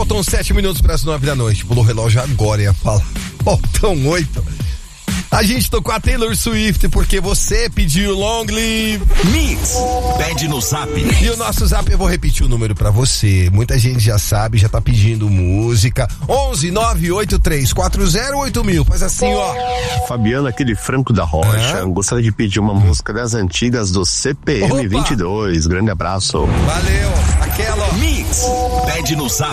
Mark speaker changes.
Speaker 1: Faltam 7 minutos para as 9 da noite. Pulou o relógio agora, ia falar. Faltam 8. A gente tocou a Taylor Swift porque você pediu Long Live
Speaker 2: Mix. Pede no Zap.
Speaker 1: E o nosso Zap, eu vou repetir o número pra você. Muita gente já sabe, já tá pedindo música. 11-983-408000. Faz assim, ó.
Speaker 3: Fabiana, aquele Franco da Rocha. Gostaria de pedir uma música das antigas do CPM 22. Grande abraço.
Speaker 1: Valeu. Aquela, ó.
Speaker 2: Mix. Pede no Zap.